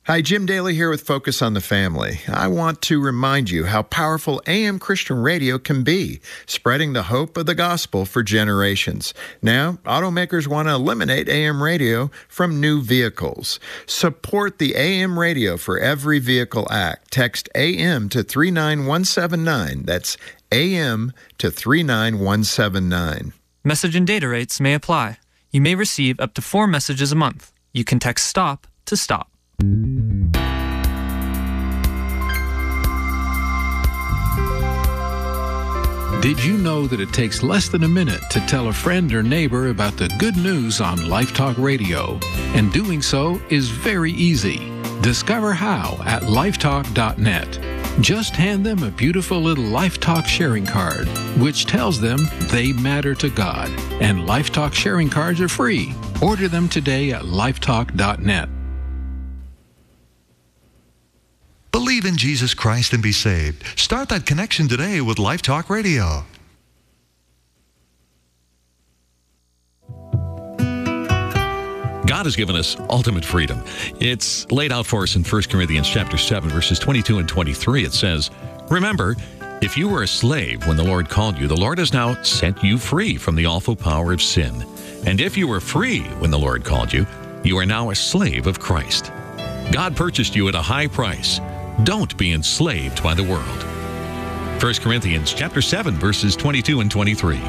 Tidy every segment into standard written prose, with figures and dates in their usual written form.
Hi, Jim Daly here with Focus on the Family. I want to remind you how powerful AM Christian radio can be, spreading the hope of the gospel for generations. Now, automakers want to eliminate AM radio from new vehicles. Support the AM Radio for Every Vehicle Act. Text AM to 39179. That's AM to 39179. Message and data rates may apply. You may receive up to 4 messages a month. You can text STOP to STOP. Did you know that it takes less than a minute to tell a friend or neighbor about the good news on Life Talk Radio? And doing so is very easy. Discover how at lifetalk.net. Just hand them a beautiful little Life Talk sharing card, which tells them they matter to God. And Life Talk sharing cards are free. Order them today at lifetalk.net. Believe in Jesus Christ and be saved. Start that connection today with Life Talk Radio. God has given us ultimate freedom. It's laid out for us in 1 Corinthians chapter 7, verses 22 and 23. It says, "Remember, if you were a slave when the Lord called you, the Lord has now set you free from the awful power of sin. And if you were free when the Lord called you, you are now a slave of Christ. God purchased you at a high price. Don't be enslaved by the world." 1 Corinthians chapter 7, verses 22 and 23.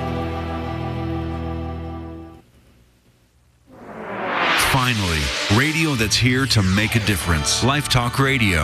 Finally, radio that's here to make a difference. Life Talk Radio.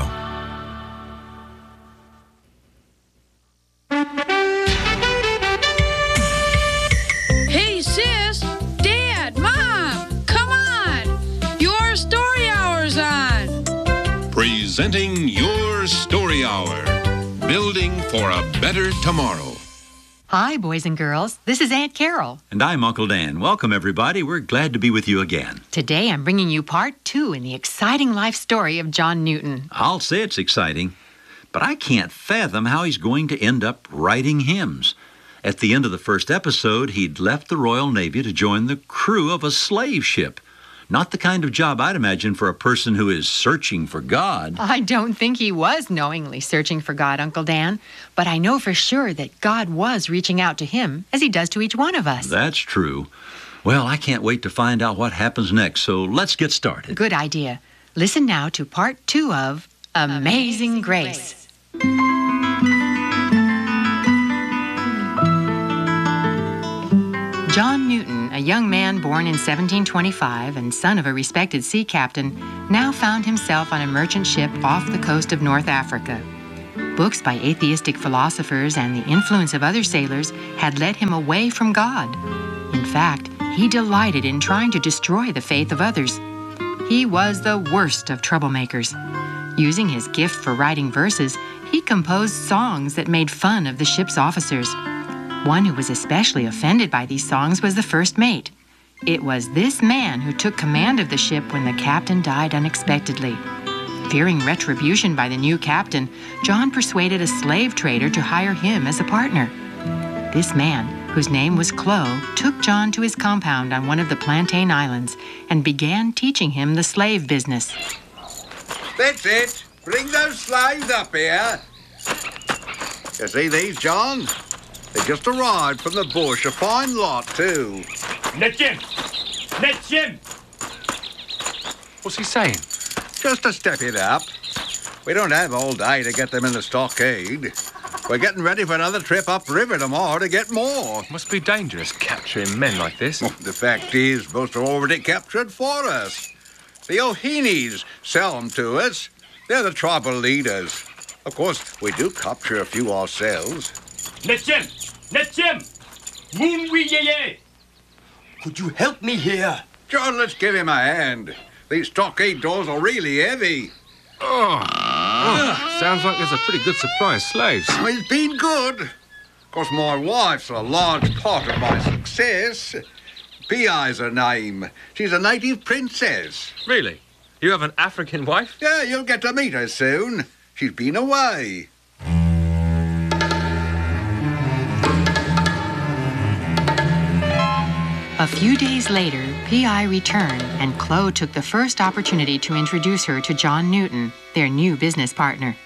Hey, sis, Dad, Mom, come on. Your story hour's on. Presenting Your Story Hour. Building for a better tomorrow. Hi, boys and girls. This is Aunt Carol. And I'm Uncle Dan. Welcome, everybody. We're glad to be with you again. Today, I'm bringing you part 2 in the exciting life story of John Newton. I'll say it's exciting, but I can't fathom how he's going to end up writing hymns. At the end of the first episode, he'd left the Royal Navy to join the crew of a slave ship. Not the kind of job I'd imagine for a person who is searching for God. I don't think he was knowingly searching for God, Uncle Dan, but I know for sure that God was reaching out to him, as he does to each one of us. That's true. Well, I can't wait to find out what happens next, so let's get started. Good idea. Listen now to part 2 of Amazing Grace. John Newton, a young man born in 1725 and son of a respected sea captain, now found himself on a merchant ship off the coast of North Africa. Books by atheistic philosophers and the influence of other sailors had led him away from God. In fact, he delighted in trying to destroy the faith of others. He was the worst of troublemakers. Using his gift for writing verses, he composed songs that made fun of the ship's officers. One who was especially offended by these songs was the first mate. It was this man who took command of the ship when the captain died unexpectedly. Fearing retribution by the new captain, John persuaded a slave trader to hire him as a partner. This man, whose name was Clo, took John to his compound on one of the Plantain Islands and began teaching him the slave business. That's it. Bring those slaves up here. You see these, John? They just arrived from the bush, a fine lot, too. Let Jim! Let Jim! What's he saying? Just to step it up. We don't have all day to get them in the stockade. We're getting ready for another trip upriver tomorrow to get more. Must be dangerous capturing men like this. Well, the fact is, most are already captured for us. The Ohinis sell them to us. They're the tribal leaders. Of course, we do capture a few ourselves. Let Jim! Let Jim! Moon we ye. Could you help me here? John, let's give him a hand. These stockade doors are really heavy. Sounds like there's a pretty good supply of slaves. It's been good. Of course, my wife's a large part of my success. Pi's her name. She's a native princess. Really? You have an African wife? Yeah, you'll get to meet her soon. She's been away. A few days later, P.I. returned, and Chloe took the first opportunity to introduce her to John Newton, their new business partner.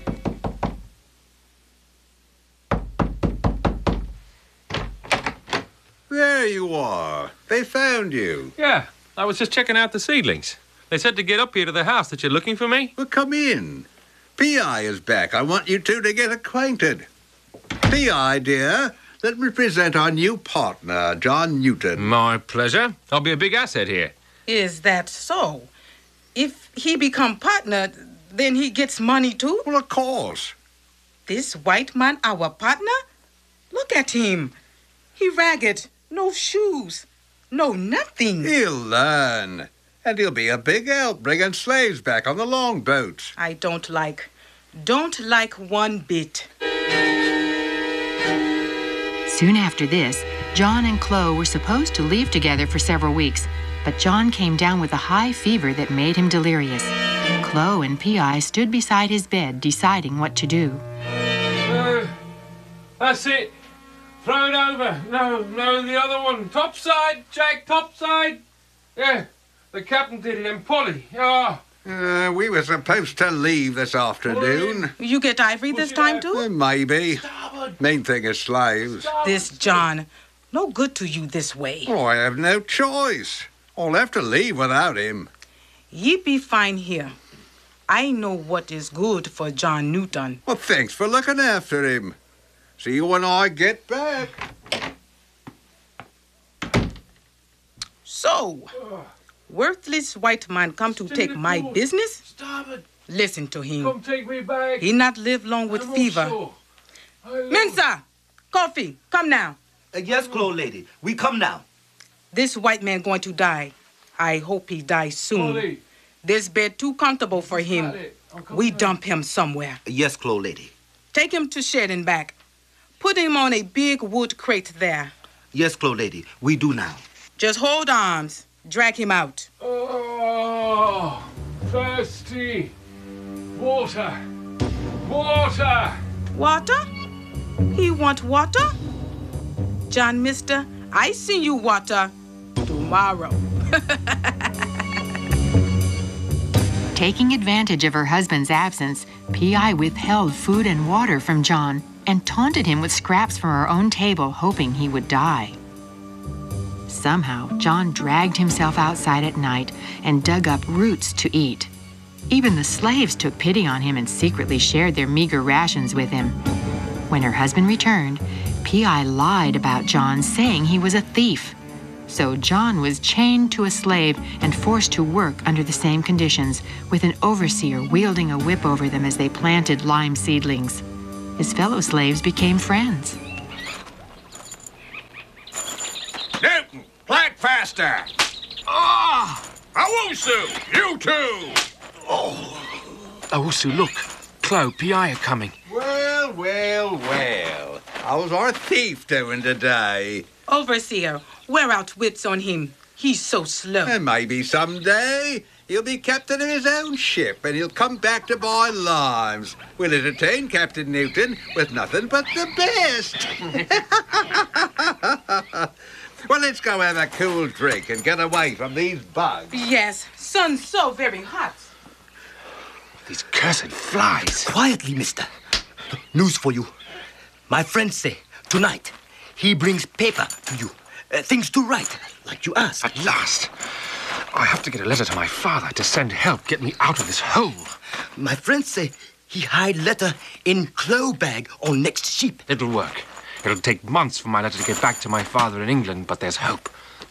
There you are. They found you. Yeah, I was just checking out the seedlings. They said to get up here to the house that you're looking for me. Well, come in. P.I. is back. I want you two to get acquainted. P.I., dear, let me present our new partner, John Newton. My pleasure. I'll be a big asset here. Is that so? If he become partner, then he gets money too? Well, of course. This white man our partner? Look at him. He ragged, no shoes, no nothing. He'll learn. And he'll be a big help bringing slaves back on the longboats. I don't like one bit. Soon after this, John and Chloe were supposed to leave together for several weeks, but John came down with a high fever that made him delirious. Chloe and P.I. stood beside his bed, deciding what to do. That's it. Throw it over. No, the other one. Topside, Jack, topside. Yeah, the captain did it, and Polly. Oh. We were supposed to leave this afternoon. You get ivory this time, too? Maybe. Main thing is slaves. This John, no good to you this way. Oh, I have no choice. I'll have to leave without him. Ye be fine here. I know what is good for John Newton. Well, thanks for looking after him. See you when I get back. So, worthless white man come to take my business? Stop it. Listen to him. Come take me back. He not live long with fever. Mensa, coffee, come now. Yes, Chloe lady. We come now. This white man going to die. I hope he dies soon. Polly. This bed too comfortable for him. We dump him somewhere. Yes, Chloe lady. Take him to shed and back. Put him on a big wood crate there. Yes, Chloe lady. We do now. Just hold arms. Drag him out. Oh, thirsty. Water. Water. Water? He want water? John, mister, I see you water tomorrow. Taking advantage of her husband's absence, P.I. withheld food and water from John and taunted him with scraps from her own table, hoping he would die. Somehow, John dragged himself outside at night and dug up roots to eat. Even the slaves took pity on him and secretly shared their meager rations with him. When her husband returned, P.I. lied about John, saying he was a thief. So John was chained to a slave and forced to work under the same conditions, with an overseer wielding a whip over them as they planted lime seedlings. His fellow slaves became friends. Newton, plant faster. Awusu, you too. Owusu, look. Chloe, P.I. are coming. Well. How's our thief doing today? Overseer, wear out whips on him. He's so slow. And maybe someday he'll be captain of his own ship and he'll come back to buy limes. We'll entertain Captain Newton with nothing but the best. Well, let's go have a cool drink and get away from these bugs. Yes, sun's so very hot. These cursed flies. Quietly, mister. News for you. My friend say, tonight, he brings paper to you. Things to write, like you asked. At last. I have to get a letter to my father to send help get me out of this hole. My friend say he hide letter in clo bag on next ship. It'll work. It'll take months for my letter to get back to my father in England, but there's hope.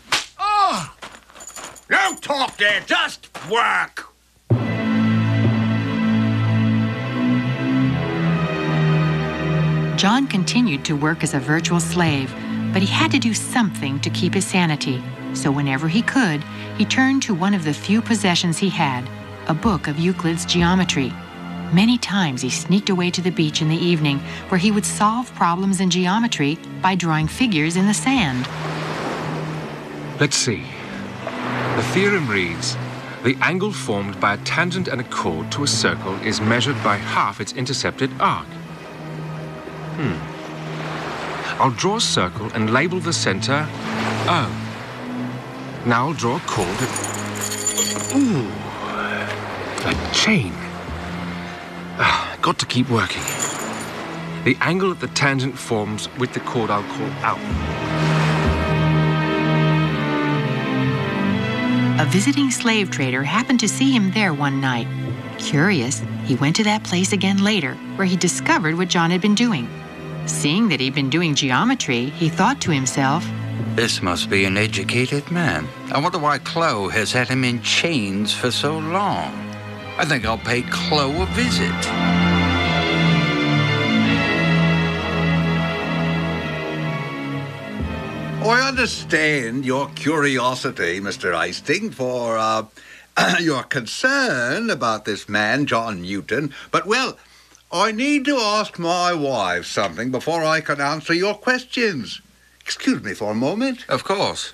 Don't talk there, just work. John continued to work as a virtual slave, but he had to do something to keep his sanity. So whenever he could, he turned to one of the few possessions he had, a book of Euclid's geometry. Many times he sneaked away to the beach in the evening, where he would solve problems in geometry by drawing figures in the sand. Let's see. The theorem reads, the angle formed by a tangent and a chord to a circle is measured by half its intercepted arc. I'll draw a circle and label the center O. Now I'll draw a cord. Ooh, a chain. Got to keep working. The angle that the tangent forms with the cord I'll call alpha. A visiting slave trader happened to see him there one night. Curious, he went to that place again later, where he discovered what John had been doing. Seeing that he'd been doing geometry, he thought to himself, "This must be an educated man. I wonder why Chloe has had him in chains for so long. I think I'll pay Chloe a visit." I understand your curiosity, Mr. Hastings, for your concern about this man, John Newton. But, well, I need to ask my wife something before I can answer your questions. Excuse me for a moment. Of course.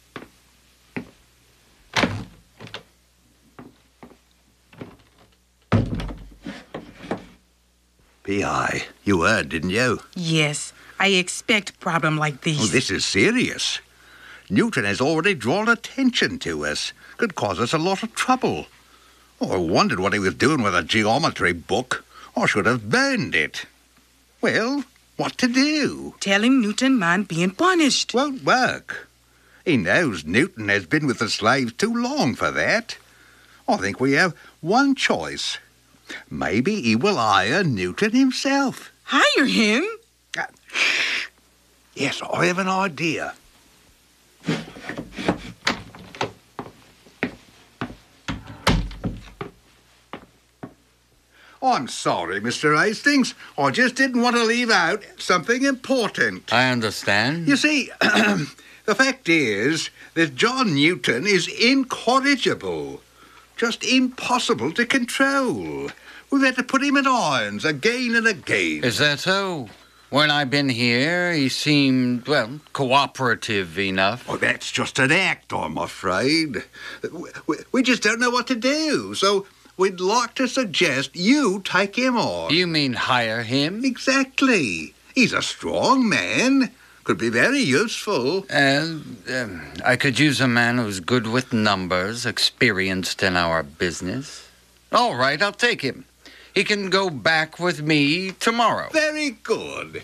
P.I., you heard, didn't you? Yes, I expect problem like this. Oh, this is serious. Newton has already drawn attention to us. Could cause us a lot of trouble. Oh, I wondered what he was doing with a geometry book. I should have burned it. Well, what to do? Tell him Newton man being punished. Won't work. He knows Newton has been with the slaves too long for that. I think we have one choice. Maybe he will hire Newton himself. Hire him? Yes, I have an idea. I'm sorry, Mr. Hastings. I just didn't want to leave out something important. I understand. You see, the fact is that John Newton is incorrigible. Just impossible to control. We've had to put him in irons again and again. Is that so? When I've been here, he seemed, well, cooperative enough. Oh, that's just an act, I'm afraid. We just don't know what to do, so we'd like to suggest you take him on. You mean hire him? Exactly. He's a strong man. Could be very useful. I could use a man who's good with numbers, experienced in our business. All right, I'll take him. He can go back with me tomorrow. Very good.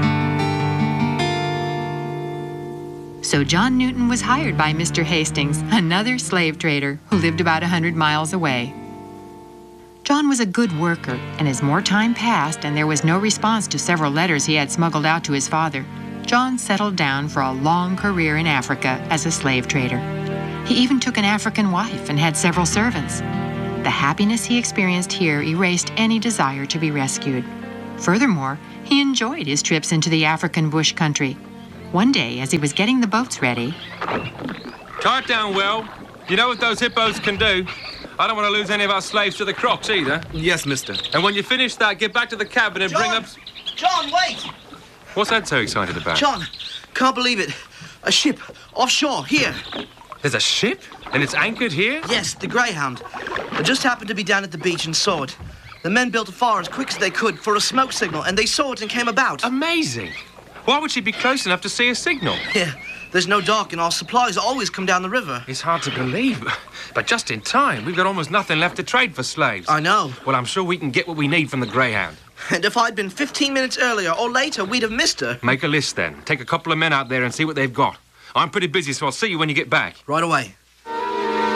So John Newton was hired by Mr. Hastings, another slave trader who lived about 100 miles away. John was a good worker, and as more time passed and there was no response to several letters he had smuggled out to his father, John settled down for a long career in Africa as a slave trader. He even took an African wife and had several servants. The happiness he experienced here erased any desire to be rescued. Furthermore, he enjoyed his trips into the African bush country. One day, as he was getting the boats ready... Tie it down well. You know what those hippos can do? I don't want to lose any of our slaves to the crocs either. Yes, mister. And when you finish that, get back to the cabin and bring up... John, wait! What's that so excited about? John, can't believe it. A ship, offshore, here. There's a ship? And it's anchored here? Yes, the Greyhound. I just happened to be down at the beach and saw it. The men built a fire as quick as they could for a smoke signal, and they saw it and came about. Amazing. Why would she be close enough to see a signal? Yeah, there's no dark, and our supplies always come down the river. It's hard to believe, but just in time. We've got almost nothing left to trade for slaves. I know. Well, I'm sure we can get what we need from the Greyhound. And if I'd been 15 minutes earlier or later, we'd have missed her. Make a list, then. Take a couple of men out there and see what they've got. I'm pretty busy, so I'll see you when you get back. Right away.